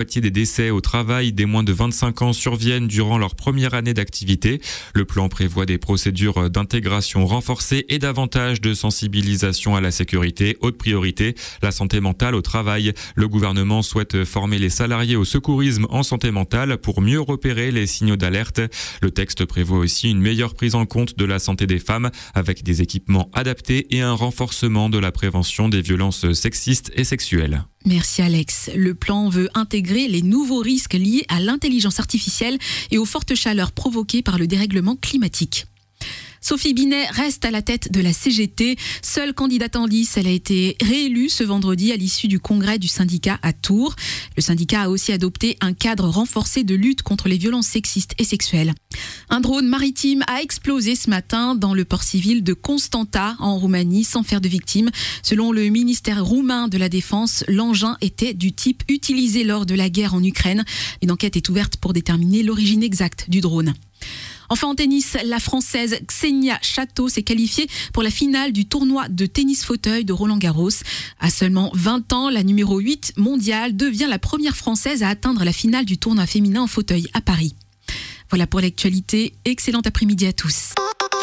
moitié des décès au travail des moins de 25 ans surviennent durant leur première année d'activité. Le plan prévoit des procédures d'intégration renforcées et davantage de sensibilisation à la sécurité. Haute priorité, la santé mentale au travail. Le gouvernement souhaite former les salariés au secourisme en santé mentale pour mieux repérer les signaux d'alerte. Le texte prévoit aussi une meilleure prise en compte de la santé des femmes avec des équipements adaptés et un renforcement de la prévention des violences sexistes et sexuelles. Merci Alex. Le plan veut intégrer les nouveaux risques liés à l'intelligence artificielle et aux fortes chaleurs provoquées par le dérèglement climatique. Sophie Binet reste à la tête de la CGT. Seule candidate en lice, elle a été réélue ce vendredi à l'issue du congrès du syndicat à Tours. Le syndicat a aussi adopté un cadre renforcé de lutte contre les violences sexistes et sexuelles. Un drone maritime a explosé ce matin dans le port civil de Constanta en Roumanie sans faire de victimes. Selon le ministère roumain de la Défense, l'engin était du type utilisé lors de la guerre en Ukraine. Une enquête est ouverte pour déterminer l'origine exacte du drone. Enfin en tennis, la Française Xenia Chateau s'est qualifiée pour la finale du tournoi de tennis fauteuil de Roland-Garros. À seulement 20 ans, la numéro 8 mondiale devient la première Française à atteindre la finale du tournoi féminin en fauteuil à Paris. Voilà pour l'actualité. Excellent après-midi à tous.